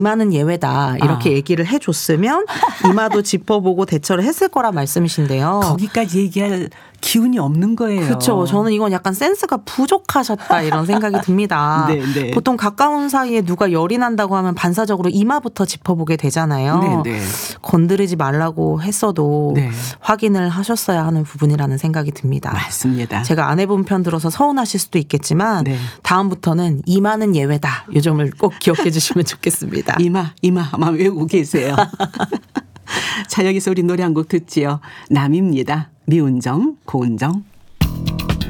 이마는 예외다 이렇게 얘기를 해줬으면 이마도 짚어보고 대처를 했을 거란 말씀이신데요. 거기까지 얘기할 기운이 없는 거예요. 그렇죠. 저는 이건 약간 센스가 부족하셨다 이런 생각이 듭니다. 네. 보통 가까운 사이에 누가 열이 난다고 하면 반사적으로 이마부터 짚어보게 되잖아요. 네. 건드리지 말라고 했어도 네. 확인을 하셨어야 하는 부분이라는 생각이 듭니다. 맞습니다. 제가 안 해본 편 들어서 서운하실 수도 있겠지만 네. 다음부터는 이마는 예외다. 이 점을 꼭 기억해 주시면 좋겠습니다. 이마 아마 외우고 계세요. 자, 여기서 우리 노래 한 곡 듣지요. 남입니다. 미운정, 고운정.